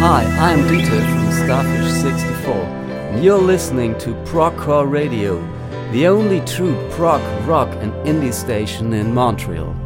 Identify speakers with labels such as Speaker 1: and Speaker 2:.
Speaker 1: Hi, I'm Dieter from Starfish 64, and you're listening to Progcore Radio, the only true prog, rock and indie station in Montreal.